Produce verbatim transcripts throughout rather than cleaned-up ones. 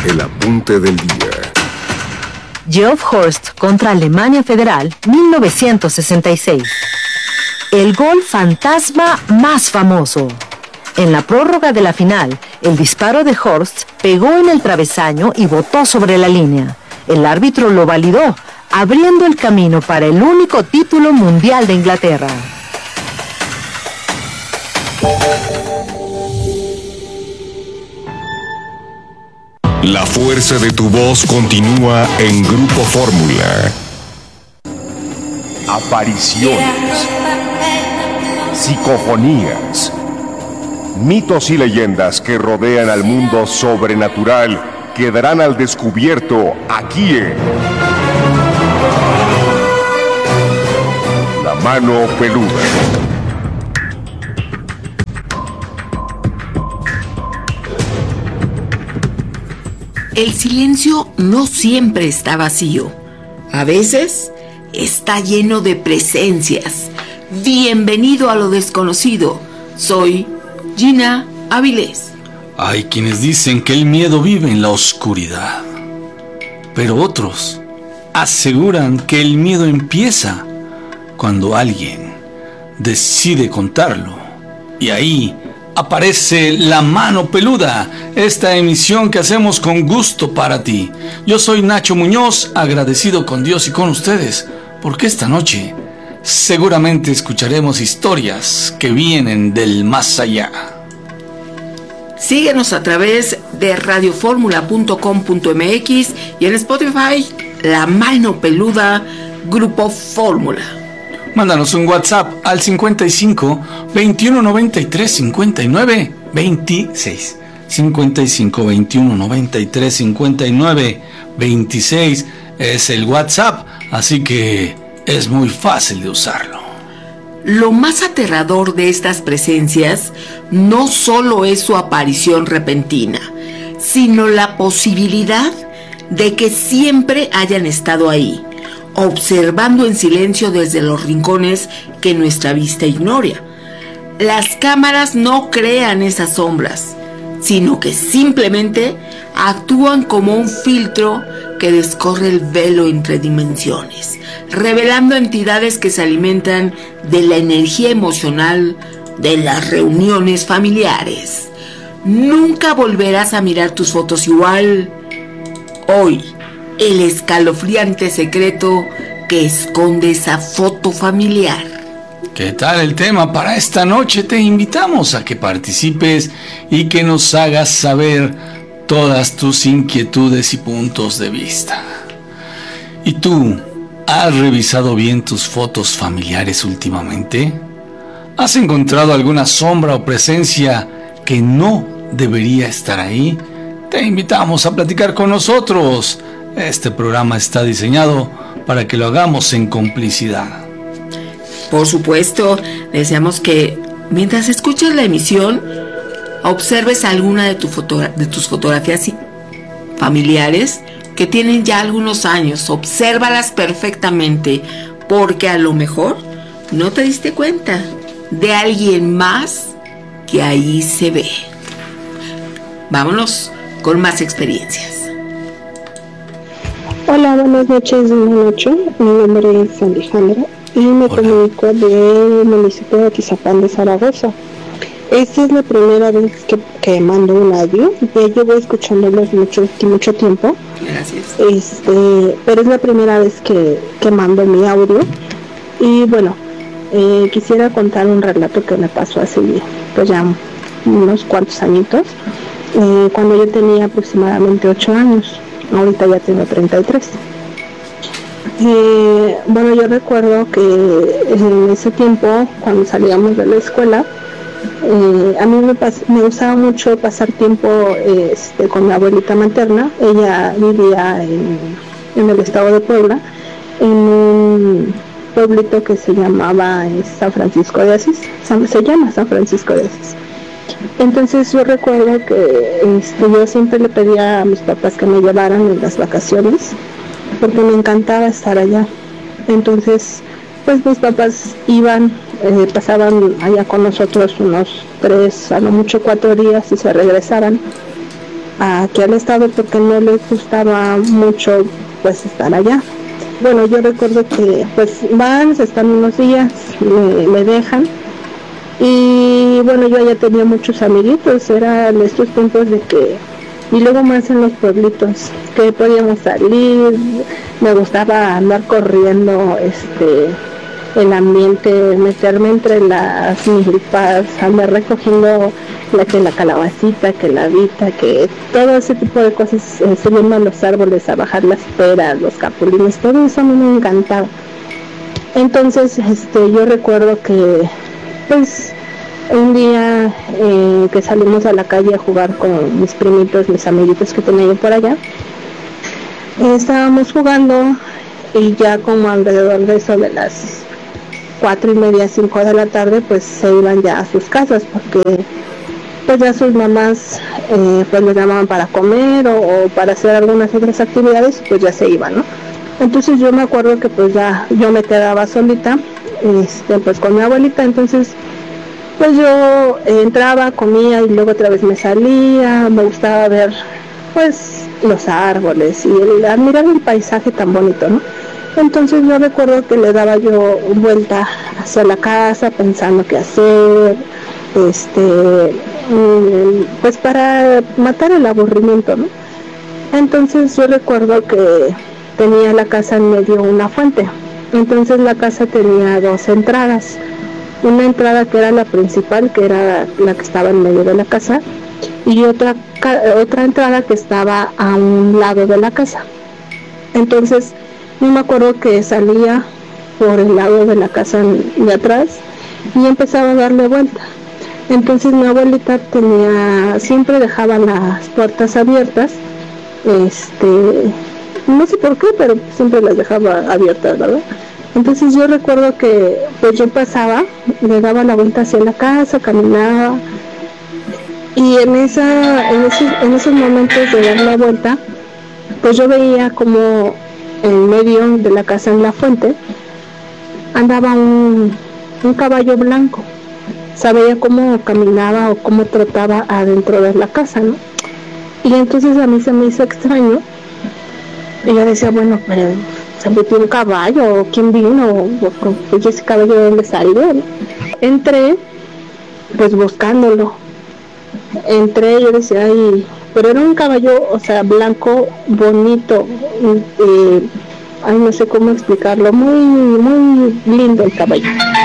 El apunte del día. Geoff Horst contra Alemania Federal, mil novecientos sesenta y seis. El gol fantasma más famoso. En la prórroga de la final, el disparo de Horst pegó en el travesaño y botó sobre la línea. El árbitro lo validó, abriendo el camino para el único título mundial de Inglaterra. La fuerza de tu voz continúa en Grupo Fórmula. Apariciones, psicofonías, mitos y leyendas que rodean al mundo sobrenatural quedarán al descubierto aquí en La Mano Peluda. El silencio no siempre está vacío. A veces está lleno de presencias. Bienvenido a lo desconocido. Soy Gina Avilés. Hay quienes dicen que el miedo vive en la oscuridad, pero otros aseguran que el miedo empieza cuando alguien decide contarlo. Y ahí aparece La Mano Peluda, esta emisión que hacemos con gusto para ti. Yo soy Nacho Muñoz, agradecido con Dios y con ustedes, porque esta noche seguramente escucharemos historias que vienen del más allá. Síguenos a través de radio fórmula punto com punto m x y en Spotify, La Mano Peluda, Grupo Fórmula. Mándanos un WhatsApp al cincuenta y cinco, veintiuno noventa y tres, cincuenta y nueve, veintiséis. cincuenta y cinco, veintiuno noventa y tres, cincuenta y nueve, veintiséis es el WhatsApp, así que es muy fácil de usarlo. Lo más aterrador de estas presencias no solo es su aparición repentina, sino la posibilidad de que siempre hayan estado ahí, observando en silencio desde los rincones que nuestra vista ignora. Las cámaras no crean esas sombras, sino que simplemente actúan como un filtro que descorre el velo entre dimensiones, revelando entidades que se alimentan de la energía emocional de las reuniones familiares. Nunca volverás a mirar tus fotos igual. Hoy, el escalofriante secreto que esconde esa foto familiar. ¿Qué tal el tema para esta noche? Te invitamos a que participes y que nos hagas saber todas tus inquietudes y puntos de vista. ¿Y tú, has revisado bien tus fotos familiares últimamente? ¿Has encontrado alguna sombra o presencia que no debería estar ahí? Te invitamos a platicar con nosotros. Este programa está diseñado para que lo hagamos en complicidad. Por supuesto, deseamos que mientras escuchas la emisión, observes alguna de, tu fotogra- de tus fotografías familiares que tienen ya algunos años. Obsérvalas perfectamente, porque a lo mejor no te diste cuenta de alguien más que ahí se ve. Vámonos con más experiencias. Hola, buenas noches, buenas noches. Mi nombre es Alejandra y me Hola. comunico del municipio de Atizapán de Zaragoza. Esta es la primera vez que, que mando un audio. Ya llevo escuchándolos mucho, mucho tiempo. Gracias. Este, pero es la primera vez que, que mando mi audio. Y bueno, eh, quisiera contar un relato que me pasó hace pues ya unos cuantos añitos, eh, cuando yo tenía aproximadamente ocho años. Ahorita ya tengo treinta y tres. Eh, bueno, yo recuerdo que en ese tiempo, cuando salíamos de la escuela, eh, a mí me, pas- me gustaba mucho pasar tiempo eh, este, con mi abuelita materna. Ella vivía en, en el estado de Puebla, en un pueblito que se llamaba eh, San Francisco de Asís. San- se llama San Francisco de Asís. Entonces yo recuerdo que este, yo siempre le pedía a mis papás que me llevaran en las vacaciones, porque me encantaba estar allá. Entonces, pues mis papás iban, eh, pasaban allá con nosotros unos tres, a lo mucho cuatro días y se regresaban. aquí al estado porque no les gustaba mucho pues estar allá. Bueno, yo recuerdo que pues van, se están unos días, me, me dejan y bueno, yo ya tenía muchos amiguitos, eran estos tiempos de que, y luego más en los pueblitos, que podíamos salir, me gustaba andar corriendo, este, el ambiente, meterme entre las milpas, andar recogiendo la que la calabacita, que la vita, que todo ese tipo de cosas, eh, subiendo a los árboles a bajar las peras, los capulines, todo eso a mí me encantaba. Entonces, este, yo recuerdo que, pues, un día eh, que salimos a la calle a jugar con mis primitos, mis amiguitos que tenía yo por allá, eh, estábamos jugando y ya como alrededor de eso de las cuatro y media, cinco de la tarde, pues se iban ya a sus casas porque pues ya sus mamás eh, pues les llamaban para comer o, o para hacer algunas otras actividades, pues ya se iban, ¿no? Entonces yo me acuerdo que pues ya yo me quedaba solita, este, pues con mi abuelita, entonces pues yo entraba, comía y luego otra vez me salía, me gustaba ver pues los árboles y el, admirar el paisaje tan bonito, ¿no? Entonces yo recuerdo que le daba yo vuelta hacia la casa pensando qué hacer, este, pues para matar el aburrimiento, ¿no? Entonces yo recuerdo que tenía la casa en medio una fuente, entonces la casa tenía dos entradas, una entrada que era la principal, que era la que estaba en medio de la casa, y otra, otra entrada que estaba a un lado de la casa. Entonces yo me acuerdo que salía por el lado de la casa de atrás y empezaba a darle vuelta. Entonces mi abuelita tenía, siempre dejaba las puertas abiertas, este, no sé por qué, pero siempre las dejaba abiertas, ¿verdad? Entonces yo recuerdo que pues yo pasaba, le daba la vuelta hacia la casa, caminaba, y en esa, en esos, en esos momentos de dar la vuelta, pues yo veía como en medio de la casa, en la fuente, andaba un, un caballo blanco. Sabía cómo caminaba o cómo trotaba adentro de la casa, ¿no? Y entonces a mí se me hizo extraño. Y yo decía, bueno, pero se metió un caballo, ¿quién vino? O, pues ese caballo de dónde salió, ¿no? Entré, pues buscándolo. Entré, yo decía, ay, pero era un caballo, o sea, blanco, bonito, eh, ay, no sé cómo explicarlo, muy, muy lindo el caballo.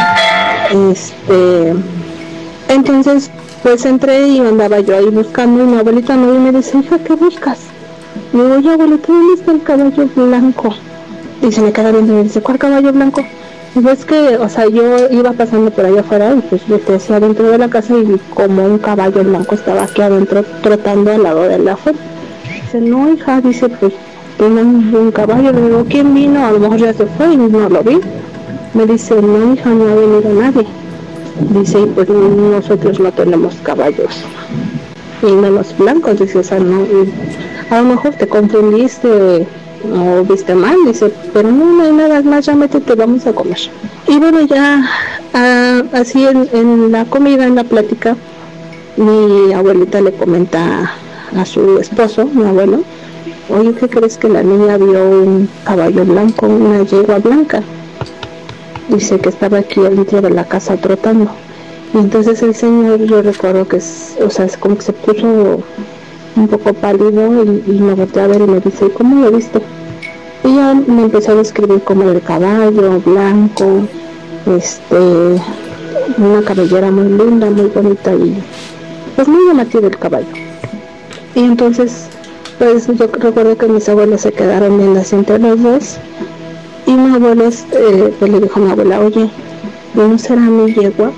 Este, entonces, pues entré y andaba yo ahí buscando y mi abuelita no, y me dice, hija, ¿qué buscas? Y digo, oye, abuelita, ¿dónde está el caballo blanco? Y se me queda viendo y me dice, ¿cuál caballo blanco? Y pues que, o sea, yo iba pasando por allá afuera y pues yo te decía adentro de la casa y como un caballo blanco estaba aquí adentro trotando al lado de la fuente. Dice, no, hija, dice, pues tiene un, un caballo. Le digo, ¿quién vino? A lo mejor ya se fue y no lo vi. Me dice, no, hija, no ha venido nadie. Dice, y pues nosotros no tenemos caballos y menos blancos. Dice, o sea, no, a lo mejor te confundiste o viste mal. Dice, pero no, no hay nada más, ya métete, vamos a comer. Y bueno, ya ah, así en, en la comida, en la plática, mi abuelita le comenta a su esposo, mi abuelo, oye, ¿qué crees que la niña vio un caballo blanco, una yegua blanca? Dice que estaba aquí dentro de la casa trotando. Y entonces el señor, yo recuerdo que es, o sea, es como que se puso un poco pálido y, y me volteó a ver y me dice, ¿cómo lo viste? Y ya me empezó a describir como el caballo blanco, este, una cabellera muy linda, muy bonita y pues muy llamativo el caballo. Y entonces, pues yo recuerdo que mis abuelos se quedaron viendo así entre los dos. Y mi abuelo, eh, pues le dijo a mi abuela, oye, ¿no será mi yegua?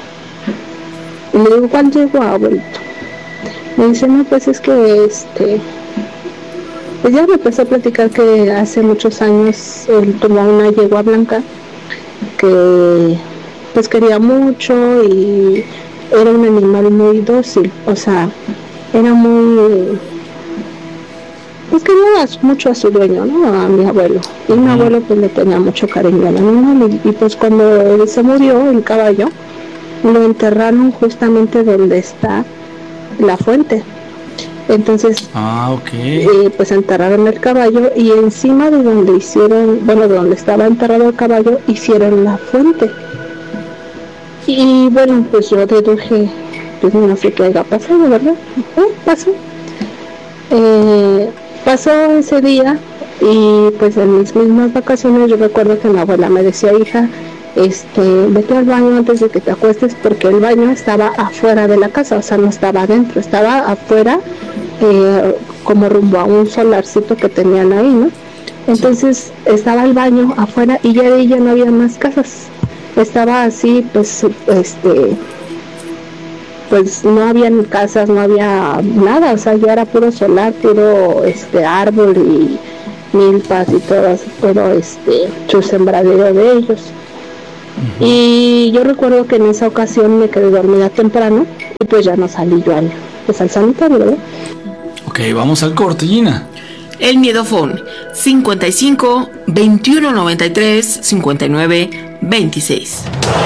Y le digo, ¿cuál yegua, abuelito? Me dice, no, pues es que, este, pues ya me empezó a platicar que hace muchos años él tomó una yegua blanca que, pues quería mucho y era un animal muy dócil, o sea, era muy... pues quería mucho a su dueño, ¿no? A mi abuelo. Y mi abuelo pues le tenía mucho cariño al animal. Y, y pues cuando él se murió, el caballo, lo enterraron justamente donde está la fuente. Entonces, ah, ok. eh, pues enterraron el caballo y encima de donde hicieron, bueno, de donde estaba enterrado el caballo, hicieron la fuente. Y bueno, pues yo deduje, pues no sé qué haya pasado, ¿verdad? Eh, pasó. Eh, pasó ese día y pues en mis mismas vacaciones yo recuerdo que mi abuela me decía, hija, este, vete al baño antes de que te acuestes, porque el baño estaba afuera de la casa, o sea, no estaba adentro, estaba afuera, eh, como rumbo a un solarcito que tenían ahí, ¿no? Entonces estaba el baño afuera y ya de ahí ya no había más casas, estaba así, pues, este, pues no habían casas, no había nada, o sea, ya era puro solar, puro, este, árbol y milpas y todo, todo este, su sembradero de ellos. Uh-huh. Y yo recuerdo que en esa ocasión me quedé dormida temprano y pues ya no salí yo al, pues al sanitario, ¿verdad? Ok, vamos al corte, Gina. El Miedofón cincuenta y cinco, veintiuno noventa y tres, cincuenta y nueve, veintiséis.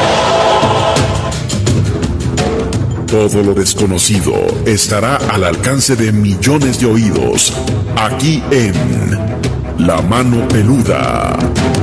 Todo lo desconocido estará al alcance de millones de oídos, aquí en La Mano Peluda.